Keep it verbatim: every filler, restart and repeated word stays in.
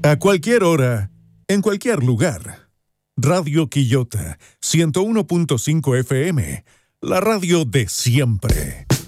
A cualquier hora, en cualquier lugar. Radio Quillota, ciento uno punto cinco F M, la radio de siempre.